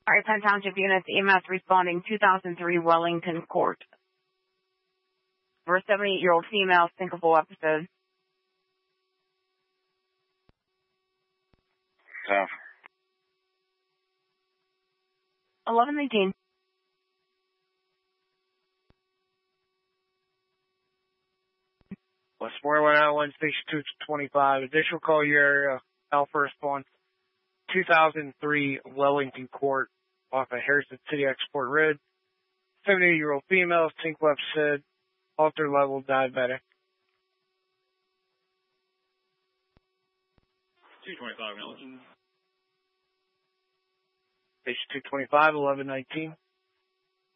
All right, Penn Township units, EMS responding 2003 Wellington Court. For a 78-year-old female, syncopal episode. So. 11:18. Westmore 101, station 225. Additional call your area. Alpha response. 2003 Wellington Court off of Harrison City Export Road. 78-year-old female, sync left SID, alter level diabetic. 225 Nelson. Station 225, 1119.